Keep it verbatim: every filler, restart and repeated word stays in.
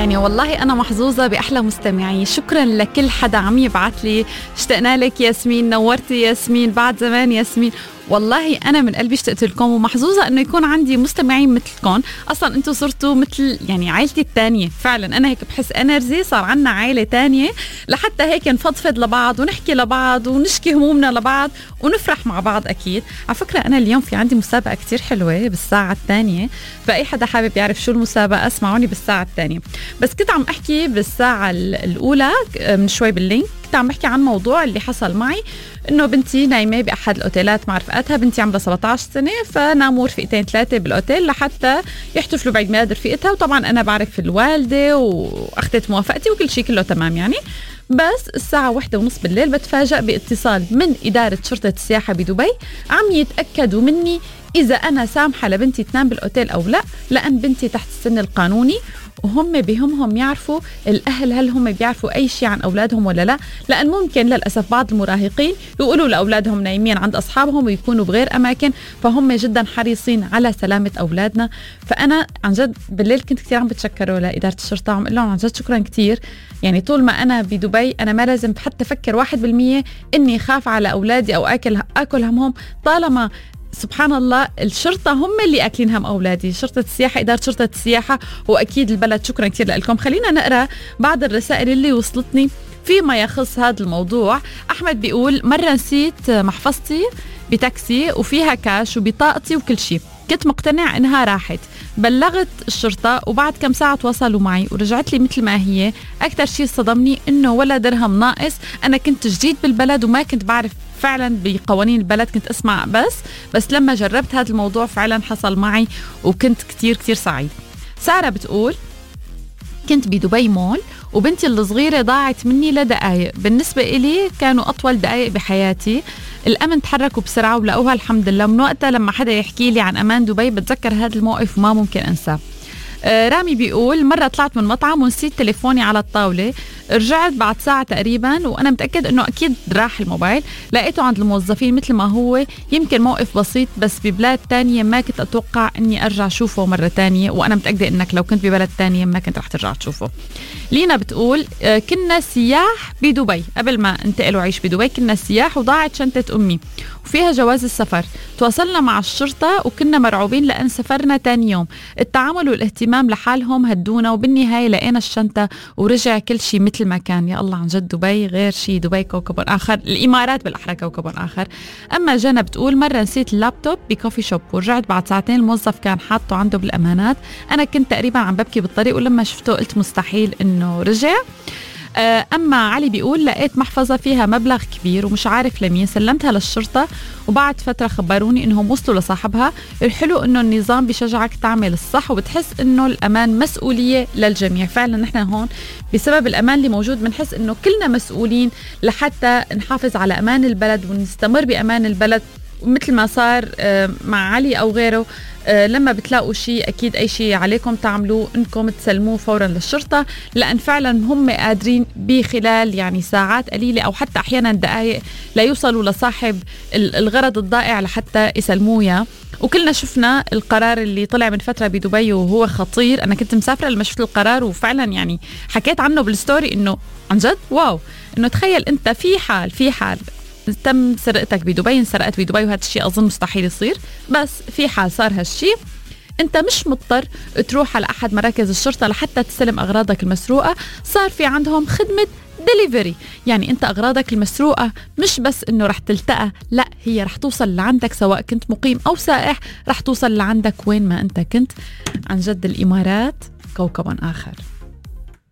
يعني والله أنا محظوظة بأحلى مستمعين. شكرا لكل حدا عم يبعت لي. اشتقنا لك ياسمين، نورتي ياسمين، بعد زمان ياسمين. والله أنا من قلبي اشتقت لكم، ومحظوظة أنه يكون عندي مستمعين مثلكم. أصلا أنتوا صرتوا مثل يعني عائلتي التانية فعلا. أنا هيك بحس انرجي، صار عنا عائلة تانية لحتى هيك نفضفض لبعض ونحكي لبعض ونشكي همومنا لبعض ونفرح مع بعض. أكيد على فكرة أنا اليوم في عندي مسابقة كتير حلوة بالساعة الثانية، فأي حدا حابب يعرف شو المسابقة اسمعوني بالساعة الثانية. بس كنت عم أحكي بالساعة الأولى من شوي باللينك، كنت عم أحكي عن موضوع اللي حصل معي، إنه بنتي نايمة بأحد الأوتيلات مع رفقاتها. بنتي عمرها سبعة عشر سنة، فناموا رفقتين ثلاثة بالأوتيل لحتى يحتفلوا بعيد ميلاد رفقتها. وطبعا أنا بعرف الوالدة وأخذت موافقتي وكل شيء كله تمام يعني. بس الساعة واحدة ونص بالليل بتفاجأ باتصال من إدارة شرطة السياحة بدبي، عم يتأكدوا مني إذا أنا سامحة لبنتي تنام بالأوتيل أو لا، لأن بنتي تحت السن القانوني. وهم بهمهم يعرفوا الأهل هل هم بيعرفوا أي شيء عن أولادهم ولا لا، لأن ممكن للأسف بعض المراهقين يقولوا لأولادهم نايمين عند أصحابهم ويكونوا بغير أماكن، فهم جدا حريصين على سلامة أولادنا. فأنا عن جد بالليل كنت كتير عم بتشكروا لإدارة الشرطة، عم لهم عن جد شكرا كتير. يعني طول ما أنا بدبي أنا ما لازم حتى أفكر واحد بالمية إني خاف على أولادي أو أكل أكل همهم، طالما سبحان الله الشرطة هم اللي أكلين هم أولادي. شرطة السياحة، إدارة شرطة السياحة، وأكيد البلد. شكرا كتير لكم. خلينا نقرأ بعض الرسائل اللي وصلتني فيما يخص هذا الموضوع. أحمد بيقول مرة نسيت محفظتي بتاكسي وفيها كاش وبطاقتي وكل شيء، كنت مقتنع إنها راحت، بلغت الشرطة وبعد كم ساعة تواصلوا معي ورجعت لي مثل ما هي. أكتر شيء صدمني إنه ولا درهم ناقص. أنا كنت جديد بالبلد وما كنت بعرف فعلا بقوانين البلد، كنت أسمع بس بس لما جربت هذا الموضوع فعلا حصل معي وكنت كتير كتير سعيد. سارة بتقول كنت بدبي مول وبنتي الصغيرة ضاعت مني لدقايق، بالنسبة إلي كانوا أطول دقايق بحياتي. الأمن تحركوا بسرعة ولقوها الحمد لله. من وقتها لما حدا يحكي لي عن أمان دبي بتذكر هذا الموقف وما ممكن أنساه. آه رامي بيقول مرة طلعت من مطعم ونسيت تليفوني على الطاولة، رجعت بعد ساعة تقريبا وأنا متأكد أنه أكيد راح الموبايل، لقيته عند الموظفين مثل ما هو. يمكن موقف بسيط بس ببلاد تانية ما كنت أتوقع أني أرجع أشوفه مرة تانية، وأنا متأكدة أنك لو كنت ببلد تانية ما كنت رح ترجع تشوفه. لينا بتقول آه كنا سياح بدبي قبل ما انتقل وعيش بدبي، كنا سياح وضاعت شنطة أمي وفيها جواز السفر. تواصلنا مع الشرطة وكنا مرعوبين لأن سفرنا تاني يوم. التعامل والاهتمام لحالهم هدونا وبالنهاية لقينا الشنطة ورجع كل شيء مثل ما كان. يا الله عن جد دبي غير شيء، دبي كوكب آخر، الإمارات بالأحرى كوكب آخر. أما جنى بتقول مرة نسيت اللابتوب بكوفي شوب ورجعت بعد ساعتين الموظف كان حاطه عنده بالأمانات. أنا كنت تقريبا عم ببكي بالطريق ولما شفته قلت مستحيل إنه رجع. أما علي بيقول لقيت محفظة فيها مبلغ كبير ومش عارف لمين، سلمتها للشرطة وبعد فترة خبروني إنهم وصلوا لصاحبها. الحلو إنه النظام بيشجعك تعمل الصح وبتحس إنه الأمان مسؤولية للجميع. فعلا نحن هون بسبب الأمان اللي موجود بنحس إنه كلنا مسؤولين لحتى نحافظ على أمان البلد ونستمر بأمان البلد. ومثل ما صار مع علي أو غيره، لما بتلاقوا شيء أكيد أي شيء عليكم تعملوه إنكم تسلموه فورا للشرطة، لأن فعلا هم قادرين بخلال يعني ساعات قليلة أو حتى أحيانا دقائق لا يوصلوا لصاحب الغرض الضائع لحتى يسلموه. وكلنا شفنا القرار اللي طلع من فترة بدبي وهو خطير. أنا كنت مسافرة لما شفت القرار وفعلا يعني حكيت عنه بالستوري إنه عن جد واو، إنه تخيل أنت في حال في حال تم سرقتك بدبي، انسرقت بدبي وهذا الشيء أظن مستحيل يصير، بس في حال صار هالشيء انت مش مضطر تروح على أحد مراكز الشرطة لحتى تسلم أغراضك المسروقة. صار في عندهم خدمة ديليفري، يعني انت أغراضك المسروقة مش بس انه رح تلتقى، لا هي رح توصل لعندك سواء كنت مقيم أو سائح، رح توصل لعندك وين ما انت كنت. عن جد الإمارات كوكب آخر.